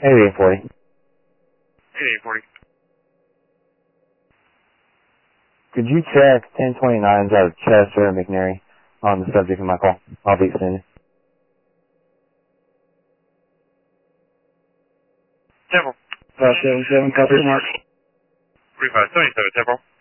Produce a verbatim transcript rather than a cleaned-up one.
eighty-eight forty. eighty-eight forty. Could you check ten twenty-nines out of Chester and McNary on the subject of my call? I'll be extended. Temple. five seven seven, copy mark. three five seven seven, Temple.